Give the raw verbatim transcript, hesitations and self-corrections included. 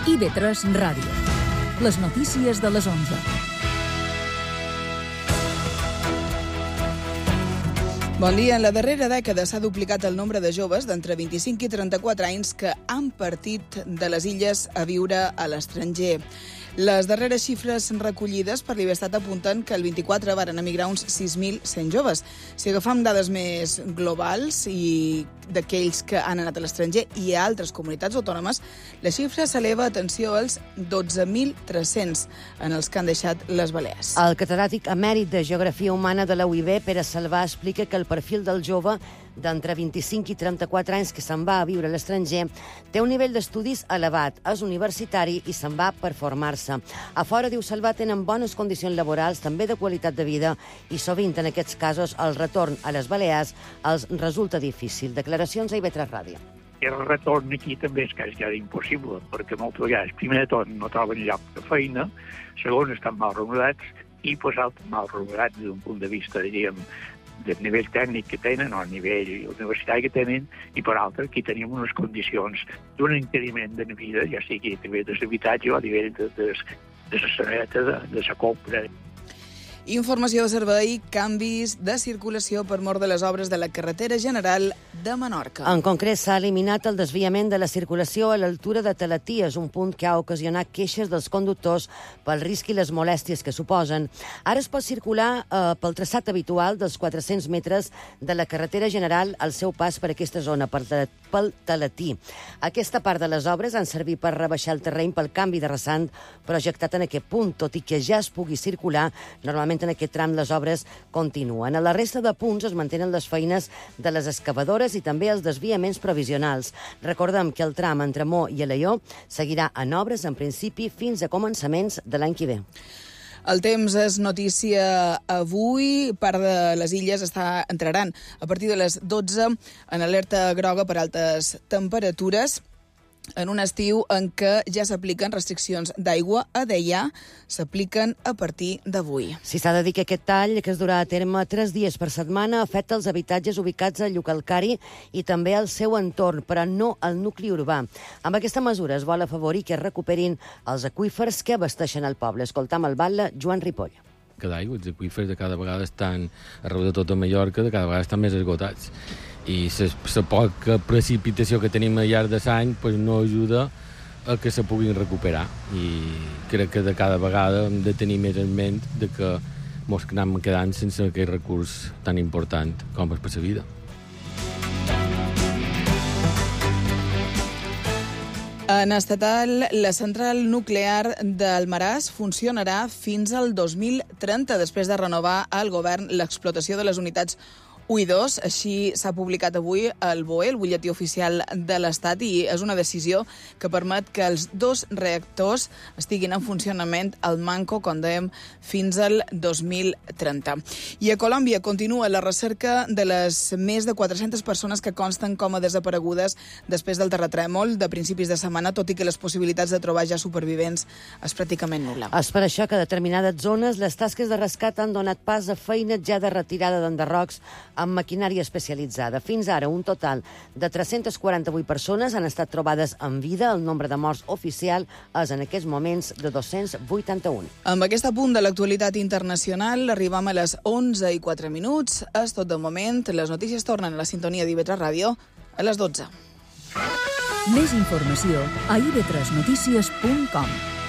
I V tres Ràdio. Les notícies de les onze. Bon dia. En la darrera dècada s'ha duplicat el nombre de joves d'entre vint-i-cinc i trenta-quatre anys que han partit de les illes a viure a l'estranger. Les darreres xifres recollides per l'Ivestat apunten que el vint-i-quatre varen emigrar uns sis mil cent joves. Si agafam dades més globals i d'aquells que han anat a l'estranger i a altres comunitats autònomes, la xifra s'eleva, atenció, als dotze mil tres-cents en els que han deixat les Balears. El catedràtic emèrit de Geografia Humana de la U I B, Pere Salvà, explica que el perfil del jove d'entre vint-i-cinc i trenta-quatre anys que se'n va a viure a l'estranger té un nivell d'estudis elevat, és universitari i se'n va per formar-se. A fora, diu Salvà, tenen bones condicions laborals, també de qualitat de vida, i sovint en aquests casos el retorn a les Balears els resulta difícil. Declaracions a I V tres Ràdio. El retorn aquí també és quasi ja impossible, perquè moltes vegades, primer de tot, no troben lloc de feina, segon, estan mal remunerats, i pues, mal remunerats des d'un punt de vista, diríem, del nivell tècnic que tenen o el nivell universitari que tenen, i per altra aquí tenim unes condicions d'un encariment de vida, ja sigui a nivell de l'habitatge o a nivell de, de, de la saneta, de, de la compra. Informació de servei, canvis de circulació per mort de les obres de la carretera general de Menorca. En concret, s'ha eliminat el desviament de la circulació a l'altura de Talaties, un punt que ha ocasionat queixes dels conductors pel risc i les molèsties que suposen. Ara es pot circular eh, pel traçat habitual dels quatre-cents metres de la carretera general al seu pas per aquesta zona, per, pel Talatí. Aquesta part de les obres han servit per rebaixar el terreny pel canvi de rasant projectat en aquest punt, tot i que ja es pugui circular, normalment en aquest tram les obres continuen. A la resta de punts es mantenen les feines de les excavadores i també els desviaments provisionals. Recordem que el tram entre Mo i Alaior seguirà en obres en principi fins a començaments de l'any que ve. El temps és notícia avui. Part de les illes està, entraran a partir de les dotze en alerta groga per altes temperatures, en un estiu en què ja s'apliquen restriccions d'aigua a Deià, s'apliquen a partir d'avui. Si s'ha de dir que aquest tall, que es durà a terme tres dies per setmana, afecta els habitatges ubicats a Llucalcari i també al seu entorn, però no al nucli urbà. Amb aquesta mesura es vol afavorir que es recuperin els aqüífers que abasteixen el poble. Escoltam el batlle Joan Ripoll. Cada aigua, els aqüífers de cada vegada estan, arreu de tota Mallorca, de cada vegada estan més esgotats. I la poca precipitació que tenim al llarg de l'any pues, no ajuda a que se puguin recuperar. I crec que de cada vegada hem de tenir més en ment de que mos anem quedant sense aquest recurs tan important com és per la vida. En estatal, la central nuclear d'Almaràs funcionarà fins al dos mil trenta, després de renovar al govern l'explotació de les unitats u i dos. Així s'ha publicat avui el B O E, el butlletí oficial de l'Estat, i és una decisió que permet que els dos reactors estiguin en funcionament al manco, com dèiem, fins al dos mil trenta. I a Colòmbia continua la recerca de les més de quatre-centes persones que consten com a desaparegudes després del terratrèmol de principis de setmana, tot i que les possibilitats de trobar ja supervivents és pràcticament nul·la. És per això que a determinades zones les tasques de rescat han donat pas a feines ja de retirada d'enderrocs amb maquinària especialitzada. Fins ara, un total de tres-centes quaranta-vuit persones han estat trobades en vida. El nombre de morts oficial és en aquests moments de dos-cents vuitanta-un. Amb aquest apunt de l'actualitat internacional arribam a les onze i quatre minuts. És tot de moment. Les notícies tornen a la sintonia d'I V tres Ràdio a les dotze. Més informació a i ve tres notícies punt com.